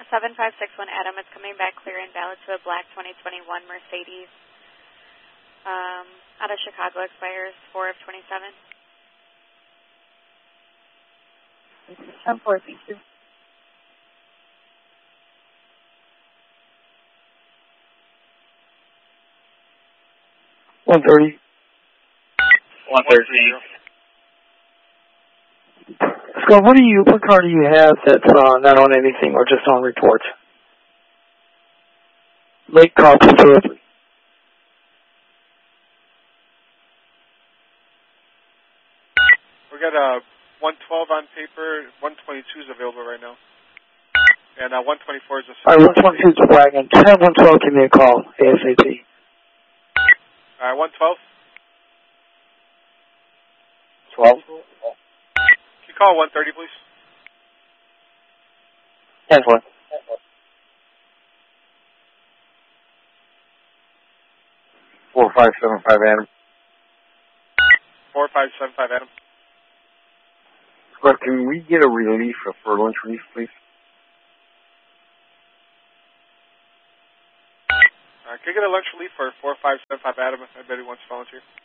7561 Adam, it's coming back clear and valid to a black 2021 Mercedes. Out of Chicago, expires 4 of 27. 10-4, thank you. $130. 113. Scott, what car do you have that's not on anything or just on reports? Lake car preferably. We got 112 on paper. 122 is available right now, and 124 is a. All right, 122 is a wagon. Have 112 give me a call ASAP. All right, 112. 12. Can you call 130, please? 10-4. 4575 Adam. 4575 Adam. Scott, can we get a relief for lunch relief, please? Can I get a lunch relief for 4575 Adam if anybody wants to volunteer?